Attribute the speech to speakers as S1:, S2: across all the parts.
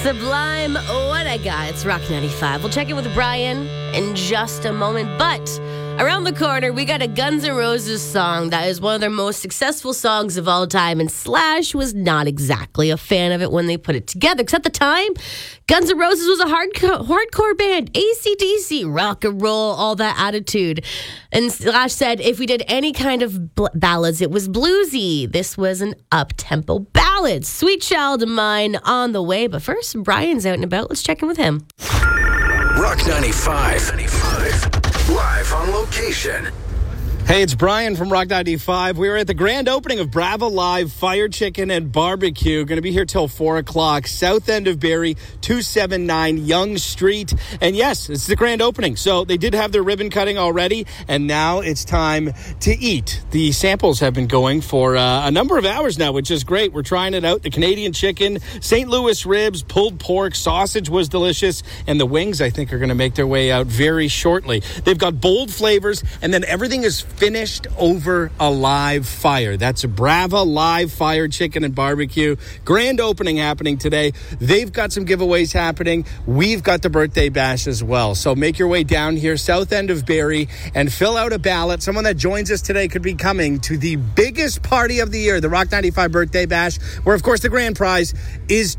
S1: Sublime, What I Got. It's Rock 95. We'll check in with Brian in just a moment. But around the corner, we got a Guns N' Roses song that is one of their most successful songs of all time. And Slash was not exactly a fan of it when they put it together. Because at the time, Guns N' Roses was a hardcore band. AC/DC, rock and roll, all that attitude. And Slash said if we did any kind of ballads, it was bluesy. This was an up-tempo ballad. Sweet Child of Mine on the way. But first, Brian's out and about. Let's check in with him.
S2: Rock 95. Live on location.
S3: Hey, it's Brian from Rock 95. We were at the grand opening of Brava Live Fire Chicken and Barbecue. Going to be here till 4 o'clock. South end of Barrie, 279 Yonge Street. And yes, it's the grand opening. So they did have their ribbon cutting already, and now it's time to eat. The samples have been going for a number of hours now, which is great. We're trying it out. The Canadian chicken, St. Louis ribs, pulled pork, sausage was delicious, and the wings, I think, are going to make their way out very shortly. They've got bold flavors, and then everything is finished over a live fire. That's a Brava Live Fire Chicken and Barbecue. Grand opening happening today. They've got some giveaways happening. We've got the birthday bash as well. So make your way down here, south end of Barrie, and fill out a ballot. Someone that joins us today could be coming to the biggest party of the year, the Rock 95 Birthday Bash, where, of course, the grand prize is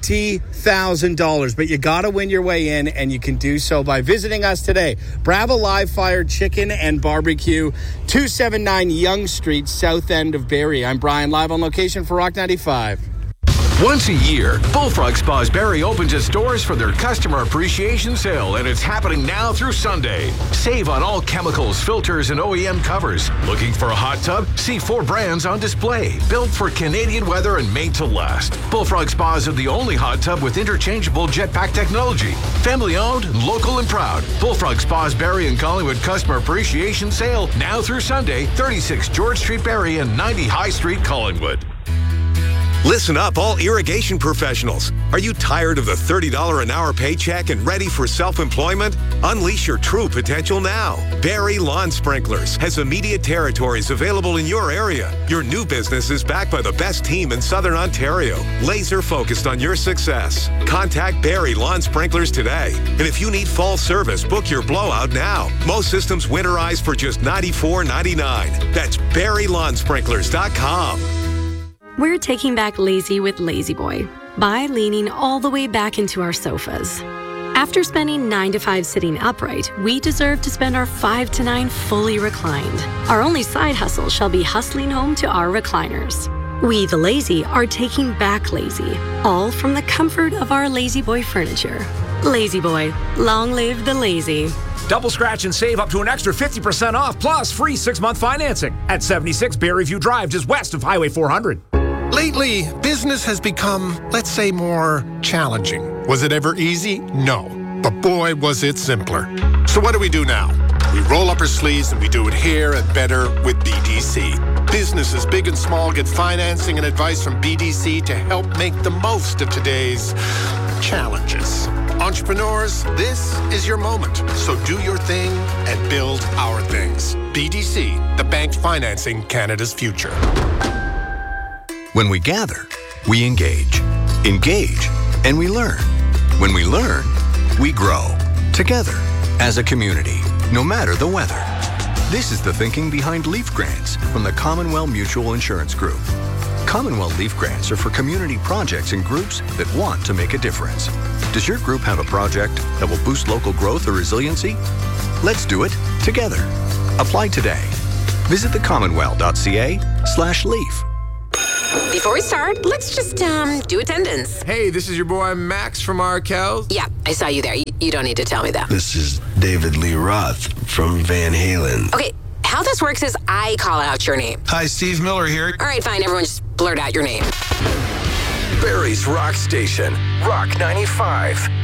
S3: $20,000. But you got to win your way in, and you can do so by visiting us today. Brava Live Fire Chicken and Barbecue, 279 Yonge Street, south end of Barrie. I'm Brian, live on location for Rock 95.
S2: Once a year, Bullfrog Spas Barrie opens its doors for their customer appreciation sale, and it's happening now through Sunday. Save on all chemicals, filters, and OEM covers. Looking for a hot tub? See 4 brands on display, built for Canadian weather and made to last. Bullfrog Spas are the only hot tub with interchangeable jetpack technology. Family owned, local and proud. Bullfrog Spas Barrie and Collingwood customer appreciation sale now through Sunday, 36 George Street Barrie and 90 High Street Collingwood.
S4: Listen up, all irrigation professionals. Are you tired of the $30 an hour paycheck and ready for self-employment? Unleash your true potential now. Barrie Lawn Sprinklers has immediate territories available in your area. Your new business is backed by the best team in Southern Ontario, laser focused on your success. Contact Barrie Lawn Sprinklers today. And if you need fall service, book your blowout now. Most systems winterize for just $94.99. That's BarrieLawnSprinklers.com.
S5: We're taking back lazy with Lazy Boy by leaning all the way back into our sofas. After spending 9 to 5 sitting upright, we deserve to spend our 5 to 9 fully reclined. Our only side hustle shall be hustling home to our recliners. We, the lazy, are taking back lazy, all from the comfort of our Lazy Boy furniture. Lazy Boy, long live the lazy.
S6: Double scratch and save up to an extra 50% off, plus free 6-month financing at 76 Barrieview Drive, just west of Highway 400.
S7: Lately, business has become, let's say, more challenging. Was it ever easy? No. But boy, was it simpler. So what do we do now? We roll up our sleeves and we do it here and better with BDC. Businesses big and small get financing and advice from BDC to help make the most of today's challenges. Entrepreneurs, this is your moment. So do your thing and build our things. BDC, the bank financing Canada's future.
S8: When we gather, we engage, and we learn. When we learn, we grow. Together, as a community, no matter the weather. This is the thinking behind Leaf Grants from the Commonwealth Mutual Insurance Group. Commonwealth Leaf Grants are for community projects and groups that want to make a difference. Does your group have a project that will boost local growth or resiliency? Let's do it together. Apply today. Visit thecommonwealth.ca/leaf.
S9: Before we start, let's just do attendance.
S10: Hey, this is your boy Max from Arkell.
S9: Yeah, I saw you there. You don't need to tell me that.
S11: This is David Lee Roth from Van Halen.
S9: Okay, how this works is I call out your name.
S11: Hi, Steve Miller here.
S9: All right, fine. Everyone just blurt out your name.
S2: Barrie's Rock Station, Rock 95.